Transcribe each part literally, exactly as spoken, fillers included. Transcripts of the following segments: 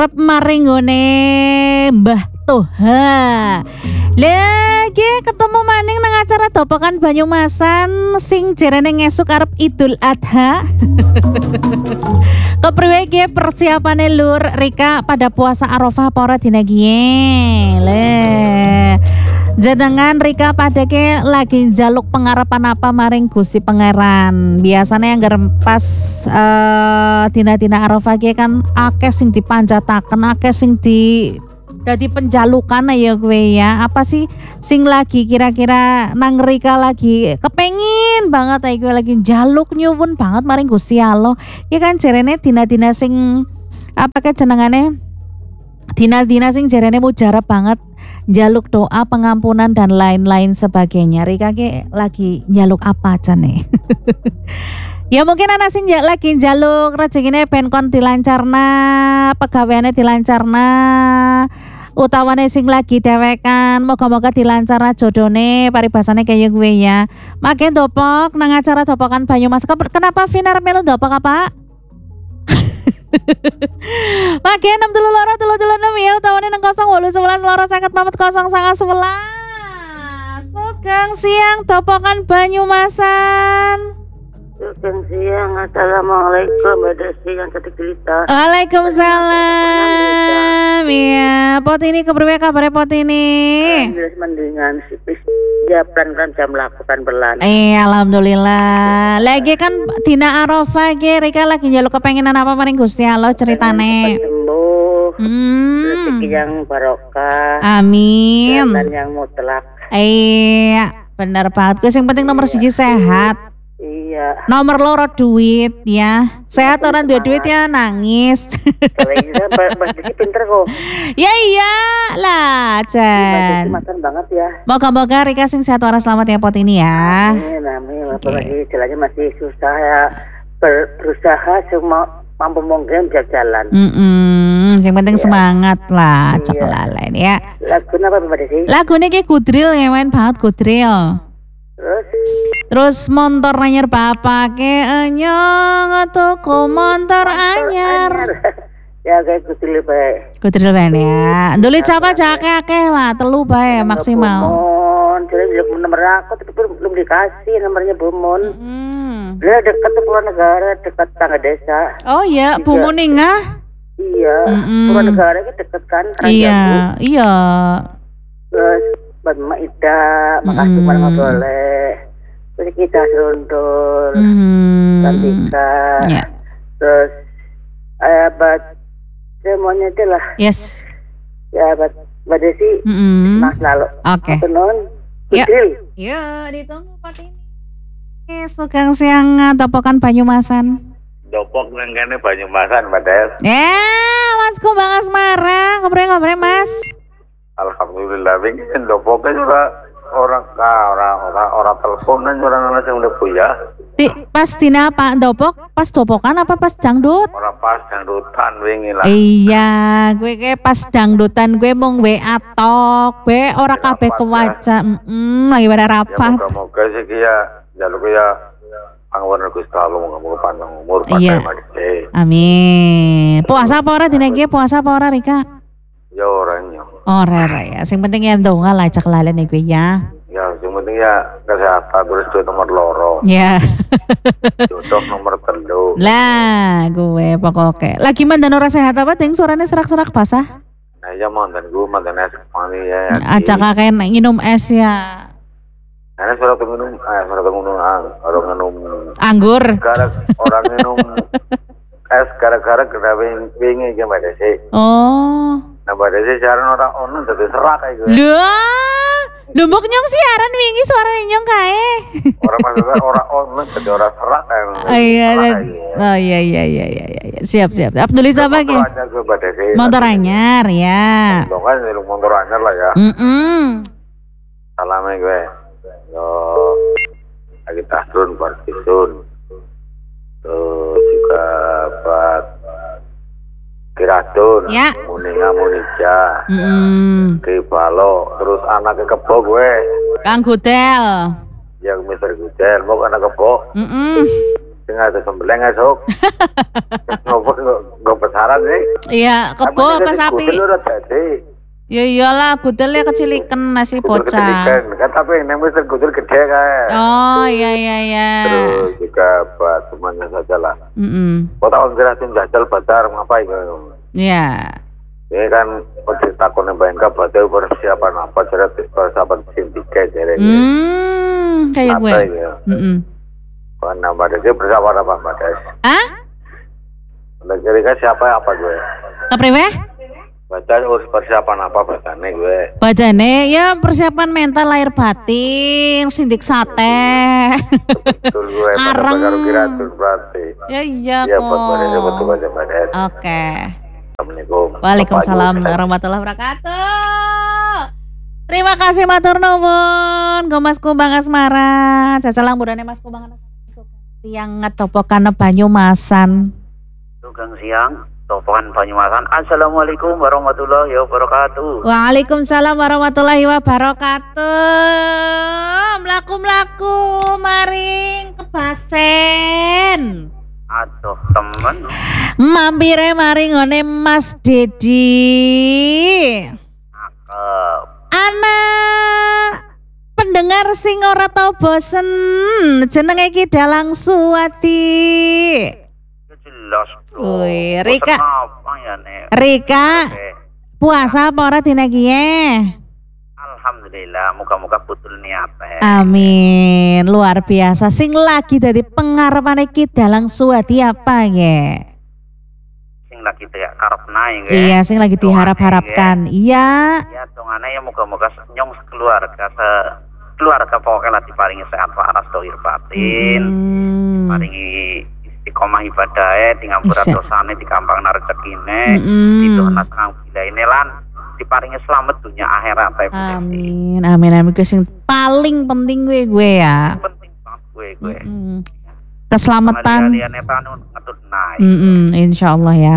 arep maring ngone Mbah Toha. Lagi ketemu maning nang acara Dopokan Banyumasan sing jerene ngesuk arep Idul Adha. Kepriwe iki persiapane Lur Rika pada puasa Arafah apa ora dina iki? Le. Jenengan Rika pada ke lagi jaluk pengharapan apa maring Gusti Pangeran. Biasanya yang pas uh, dina-dina Arafah ki kan akeh sing dipanjataken, akeh sing di dadi penjalukan ya gue ya. Apa sih sing lagi kira-kira nang Rika lagi kepengin banget ae gue lagi jaluk nyuwun banget maring Gusti Allah. Ya kan jerene dina-dina sing apa ke jenengane? Dina-dina sing jerene mujarab banget jaluk doa pengampunan dan lain-lain sebagainya. Rika ke lagi jaluk apa aja nih? Ya mungkin anak sing lagi jaluk rezekine ben kon dilancarna, pegaweane dilancarna, utawane sing lagi dewekan moga-moga dilancarna jodone paribasane kaya gue ya. Makin dopok nang acara Dopokan Banyumas. Kenapa Vinar melu dopok apa? Makin enam telu loro telu telu enam ya utawane nang nol delapan sebelas loro seket papat nol sangat sebelas. Sugeng siang Dopokan Banyumasan. Sugeng siang, assalamualaikum Mbak Desi yang cantik cerita. Waalaikumsalam. Iya, pot ini kepriwe kabare pot ini? Alhamdulillah mendingan sipis ya pelan-pelan jam melakukan belan. Eh alhamdulillah. Lagi kan dina Arafah ge Rika lagi njaluk kepengenan apa maring Gusti Allah ceritane. Sembuh. Hmm. Rezeki yang barokah. Amin. Dan yang mutlak. Iya, bener banget. Gue yang penting nomor siji sehat. Iya. Nomor loro duit ya. Sehat orang duit duit ya nangis. Kalau ini Mbak Desi pinter kok. Ya iya lah, Chan. Makan banget ya. Moga-moga Rika sing sehat waras selamat ya pot ini ya. Amin, amin. Apalagi istilahnya masih susah ya. Ber- berusaha semua mampu mungkin bisa jalan. Mm yang penting ya. Semangat lah, Iya. cek lalen ya. Lagu apa Mbak Desi? Lagunya kayak Kudril ya, main banget Kudril. Terus? Terus motor anyar bapak ke enyong tuku motor anyar. Ya kayak Kudril bae. Kudril ben ya. Dulit siapa jake akeh lah, telu bae maksimal. Bumon, jadi belum nomor aku tapi belum dikasih nomornya Bumon. Hmm. Dia dekat tuh Pulau Negara, dekat tangga desa. Oh iya, Bu Muningah. Iya, Mm-mm. Pulau Negara itu dekat kan? Iya, iya. Terus Mbak Ida, makasih Mm-mm. banget nggak boleh. Terus kita serundul, Hmm. Cantika. Ya. Terus eh buat semuanya itu lah. Yes. Ya buat Mbak Desi, Mm-mm. mas lalu. Oke. Penon, Ya. Kudril. Ya, ditunggu pot ini. Oke, Sugeng siang Dopokan Banyumasan. Dopok nang kene Banyumasan, Mbak Des. Eh, Masku Bang Asmara, ngobrol-ngobrol Mas. Alhamdulillah wingi dopok ora orang ka orang orang orang teleponan orang ana sing udah puya. Di, pas dina apa Dopok? Pas Dopokan apa pas dangdut? Ora pas dangdutan wingi lah. Iya, gue kayak pas dangdutan gue mung W A tok, gue ora kabeh kewaca. Heeh, lagi pada Ya rapat. moga-moga sih ki ya jaluk ya pangwon Gusti Allah moga-moga panjang umur Iya. pantai mati. Amin. Puasa apa ora dina iki? Puasa apa ora Rika? Ya orangnya. Ora ora ya. Sing penting ya ndonga lah cak lalen ya gue ya. Ya sing penting ya kesehatan terus duit nomor loro. Ya. Jodoh nomor telu. Lah, gue pokoknya. Lagi mandan ora sehat apa ting suaranya serak-serak basah? Nah ya mantan gue mantan es mani ya. Acak kakek minum es ya. Karena suara minum, eh suara minum orang minum Anggur. gara orang minum es gara-gara kena wingi iki Mbak Desi. Oh. Nah Mbak Desi siaran orang ono dadi serak kayak gue. Duh. Dumbuk nyong siaran wingi suara nyong kae. Orang maksudnya orang ono jadi orang serak kayak. Oh iya, dan- oh iya iya iya iya iya. Siap siap. Abdul siapa ki? Motor anyar gue Mbak Desi. Motor anyar ya. Dong kan jadi motor anyar lah ya. Mm Salamnya gue. Yo lagi tasrun partisun. Terus juga buat Kiratun, Ya. Muninga Munija, Mm Kibalo, terus anaknya kebo gue. Kang Gudel. Yang mister Gudel, mau anak kebo. Mm sing ada sembeleng esuk. Ngopo nggo besaran sih. Iya, kebo apa sapi? Gudel ora dadi. Ya iyalah, gudelnya kecilikan nasi Gudel bocah. kecilikan. Kan tapi yang wis gudel gede kae. Oh iya iya iya. Terus juga buat semuanya saja lah. Mm-mm. Kau tahu jelasin jajal bazar ngapain itu? Iya. Ini kan udah takutnya bayang ke badai persiapan apa? Jadi persiapan sindiket jadi. Hmm, kayak gue. Ya. Mm-mm. Karena Mbak Desi persiapan apa Mbak Des? Ah? Kira-kira siapa apa gue? Kepriwe? Baca urus persiapan apa badannya gue? Badane ya persiapan mental lahir batin, sindik sate. Betul gue. Areng. Baru kira tuh berarti. Ya iya Iya kok. buat Mbak Desi betul aja Mbak Des. Oke. Assalamualaikum. Waalaikumsalam warahmatullahi wabarakatuh. Terima kasih matur nuwun, Go Mas Kumbang Asmara. Jasalang budane Mas Kumbang yang ngetopokan Banyumasan. Sugeng siang, topokan Banyumasan. Assalamualaikum warahmatullahi wabarakatuh. Waalaikumsalam warahmatullahi wabarakatuh. Mlaku-mlaku maring kebasen. Aduh temen, Mampire maring ngone Mas Dedi. cakep. Anak pendengar sing ora tau bosen, jenenge Ki Dalang Suwati. Ya jelas dong. Wih, Rika. Bosen apa ya nih? Rika, Oke. puasa apa ora dina iki ye? Alhamdulillah, muka-muka putul niate. Amin, luar biasa. Sing lagi dadi pengarepane Ki Dalang Suwati apa ye? Sing lagi kayak karep naik ya. Iya, sing lagi diharap-harapkan. Iya. Ya dongane ya muka-muka nyong sekeluarga se keluarga pokoknya lah diparingi sehat waras dohir batin. Hmm. Paringi istiqomah ibadahnya di ngampura Bisa. dosane di kampang rezekine Mm-mm. di doa sang bila ini lan diparingi selamat dunia akhirat ya Bu Desi. Amin, amin, amin. Gue sing paling penting gue gue ya. Penting banget gue gue Mm-mm. Keselamatan. kalian tanu ngetut naik Mm-mm, insya Allah ya.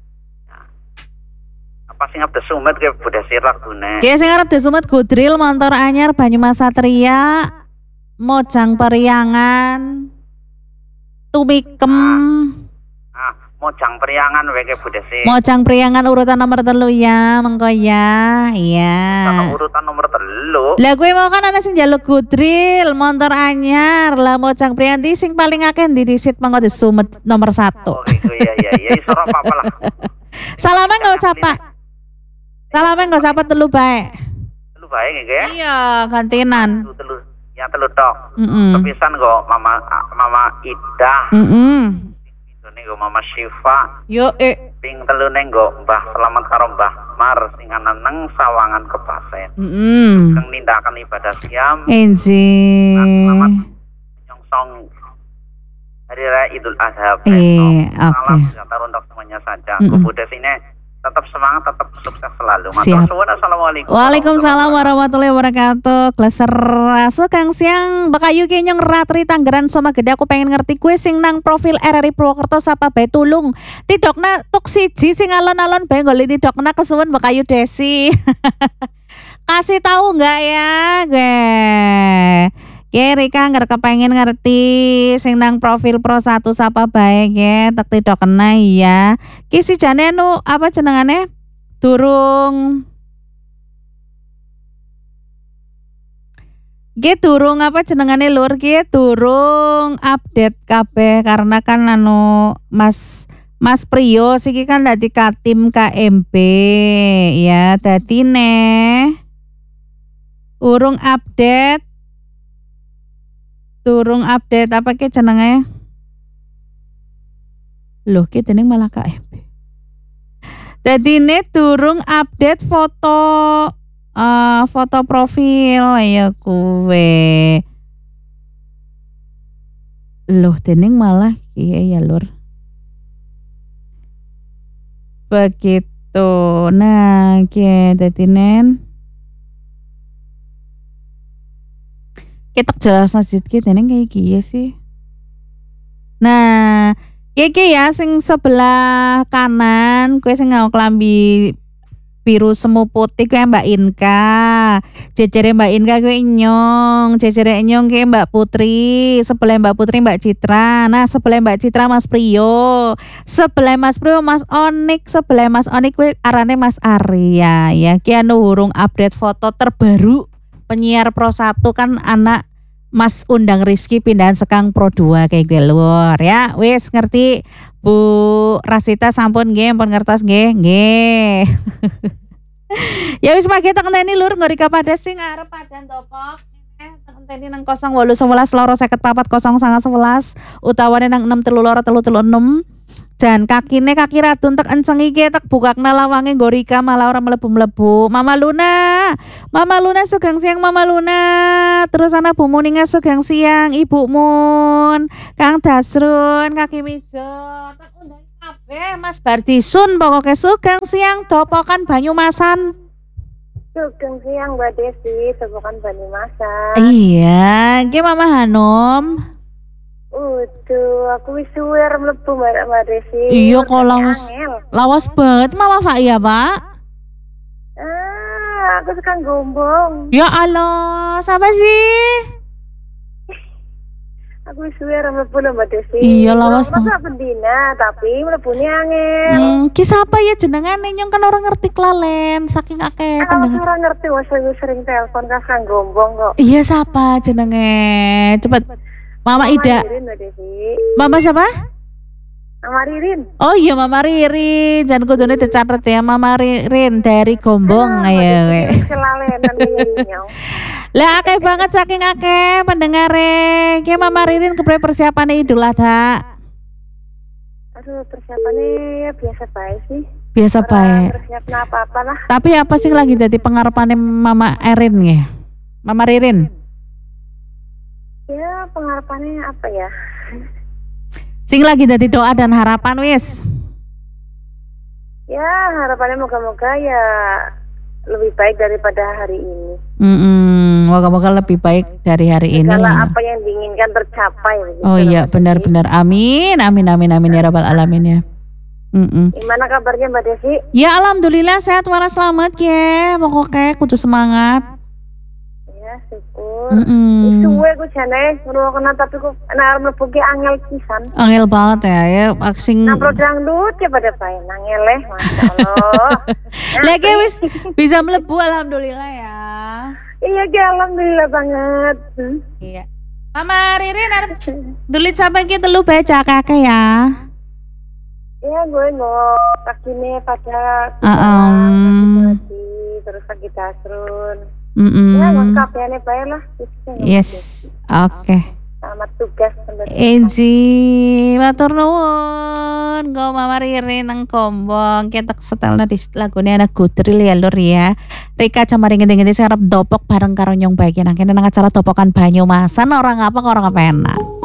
apa sih ngabda sumet ke Bu Desi lagune Oke, sing arep disumet Gudril Montor Anyar Banyumas Satria Mojang Periangan Tumikem ah mojang periangan wae ke Bu Desi Mojang Periangan urutan nomor telu ya mengko ya. Iya. Sono urutan nomor telu Lah gue mau kan ana sing njaluk Gudril Montor Anyar lah Mojang Prianti sing paling akeh di disit mengko disumet nomor satu. oh gitu ya ya ya iso ora apa-apa lah Salamnya nggak usah pak. Salamnya nggak usah apa telu baik. telu bae nggih ya Iya gantinan. telu telu ya telu tok Mm kepisan kok mama mama Ida mm. ini kok mama Syifa Yo eh. ping telu neng kok Mbah Selamat karo Mbah Mar sing ana nang Sawangan Kepasen Mm. kang nindakan ibadah siam Enji. selamat nyongsong hari raya Idul Adha Eh, besok. oke. Salam sejahtera untuk semuanya saja. Mm-mm. Kemudian sini tetap semangat, tetap sukses selalu. Siap. Matur suwun. Assalamualaikum. Waalaikumsalam warahmatullahi wabarakatuh. Kleser raso Kang Siang Bakayu kenyong ratri Tanggeran Soma Gede aku pengen ngerti gue sing nang profil R R I Purwokerto sapa bae tulung. Tidokna tuk siji sing alon-alon bae golek tidokna kesuwun Bakayu Desi. Kasih tahu nggak ya gue. Oke Rika nggak kepengen ngerti sing nang profil Pro satu sapa bae ya tak tidokna iya. Ki si jane anu apa jenengane? Durung Ki durung apa jenengane lur ki durung update kabeh karena kan anu Mas Mas Priyo siki kan dadi Katim K M B ya dadi ne urung update durung update apa ki jenenge loh ki dening malah K M B dadi ne durung update foto uh, foto profil ya kuwe loh dening malah iya ya lur begitu nah ki dadi nen kita jelas nasib kita neng kayak gini sih. Nah, iki ya sing sebelah kanan, kue sing ngau kelambi biru semu putih kuwi Mbak Inka. Jejere Mbak Inka kuwi Inyong, jejere Inyong kuwi Mbak Putri, sebelah Mbak Putri Mbak Citra. Nah, sebelah Mbak Citra Mas Priyo. Sebelah Mas Priyo Mas Onik, sebelah Mas Onik kuwi arane Mas Arya ya. Ki anu urung update foto terbaru penyiar Pro satu kan anak Mas Undang Rizky pindahan sekang Pro dua kayak gue luar ya. Wis ngerti Bu Rasita sampun nggih, ampun ngertos nggih, nggih. Ya wis mangke tak ngenteni lur ngrika pada sing arep padan topok. Eh tak ngenteni nang nol delapan satu satu loro seket papat nol sanga sebelas utawane nang enam telu loro telu telu enam. Jan kakine kaki radun tak enceng iki tak bukakna lawange nggo Rika malah ora mlebu-mlebu. Mama Luna. Mama Luna sugeng siang Mama Luna. Terus ana Bu Muninga sugeng siang Ibu Mun. Kang Dasrun kaki mijo. Tak undang kabeh Mas Bardisun pokoke sugeng siang topokan Banyumasan. Sugeng siang Mbak Desi, topokan Banyumasan. Iya, nggih Mama Hanum. Udah, aku wis suwe arep mlebu Mbak Desi. Iya kok lawas. Lawas banget Mama Pak ya, Pak. Ah, aku sekarang gombong. Ya Allah, siapa sih? Aku wis suwe arep mlebu lho Mbak Desi. Iya lawas banget. Aku pendina, tapi mlebune angel. Hmm, ki sapa ya jenengane nyong kan orang ngerti klalen saking akeh Aku pendengar. ora ngerti wis sering telepon ka sekarang gombong kok. Iya siapa jenenge? Cepet. Mama Ida. Ririn Mbak Desi. Mama siapa? Mama Ririn. Oh iya Mama Ririn, jangan kudune dicatet ya Mama Ririn dari Gombong ayo we. Kelalenan ini nyong. Lah akeh banget saking akeh pendengare. Ki Mama Ririn kepriye persiapane Idul Adha? Aduh, persiapannya ya biasa baik sih. Biasa Ora bae. persiapna apa-apa lah. Tapi apa sih lagi dadi pengarepane Mama Erin nggih? Mama Ririn. Ya, pengharapannya apa ya? Sing lagi dadi doa dan harapan wis. Ya, harapannya moga-moga ya lebih baik daripada hari ini. Mm-mm, moga-moga lebih baik dari hari ini. Segala apa yang diinginkan tercapai. Gitu Oh loh, iya Mbak Desi. benar-benar amin amin amin amin ya rabbal alamin ya. Mm-mm. Gimana kabarnya Mbak Desi? Ya alhamdulillah sehat waras selamat ya. Pokoknya kudu semangat. Ya, syukur. Mm-mm. Suwe ku jane ngrungokna tapi ku nek mlebu ki angel pisan. Angel banget ya ya aksing. Nah, pro dangdut ya pada bae nangeleh, masyaallah. Lagi wis bisa melebu alhamdulillah ya. Iya, ki alhamdulillah banget. Hmm. Iya. Mama Ririn arep dulit sampai ki telu baca kakek ya. Ya, gue mau kakine pada Heeh. terus lagi dasrun. Mm-mm. Ya, lengkap ya nih bae lah. Yes. Oke. Selamat tugas Mbak Desi. Enji, matur nuwun. Nggo Mama Ririn nang Gombong. Kita setelna di lagune anak Gudril ya lur ya. Rika camari ngendi-ngendi sing arep dopok bareng karo nyong bae nang kene nang acara topokan Banyumasan orang apa orang kepenak.